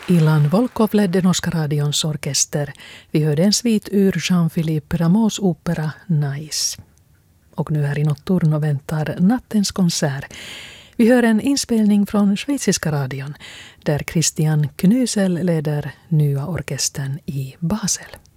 Ilan Volkov ledde Norska radions orkester. Vi hörde en svit ur Jean-Philippe Rameaus opera Nice. Och nu här i Notturno väntar nattens konsert. Vi hör en inspelning från schweiziska radion där Christian Knüsel leder nya orkestern i Basel.